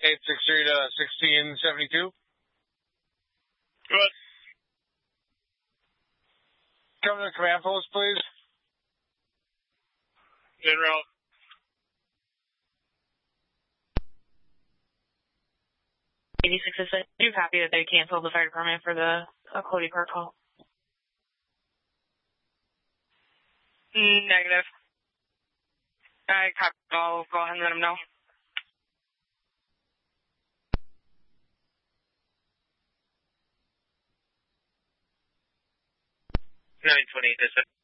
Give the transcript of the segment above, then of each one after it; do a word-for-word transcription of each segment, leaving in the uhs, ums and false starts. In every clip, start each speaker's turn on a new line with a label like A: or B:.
A: eight six three to sixteen seventy-two.
B: Go ahead.
A: Come to the command post, please.
B: En route.
C: eighty-six is I do copy that they canceled the fire department for the uh, Cody Park call.
D: Negative. I copy. I'll go ahead and let them know.
B: nine twenty-eight, this is.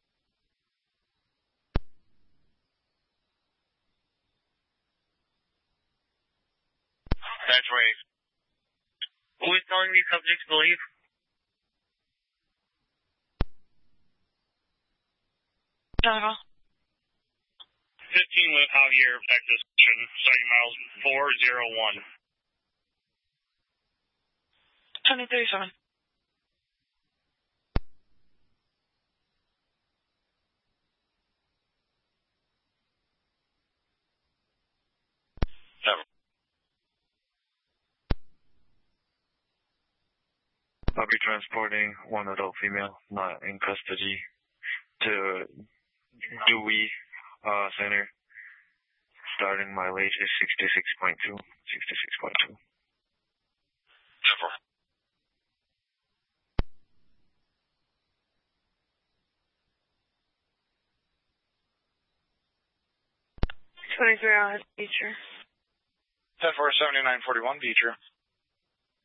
B: That's right. Who is telling these subjects to leave?
D: General.
B: fifteen with Javier, Texas, starting miles four zero one.
D: twenty thirty-seven.
B: Never.
E: I'll be transporting one adult female, not in custody, to Dewey uh, Center. Starting mileage is sixty-six point two. sixty-six point two.
B: Never.
D: twenty-three hours, teacher.
A: ten four seventy-nine forty-one, Beecher.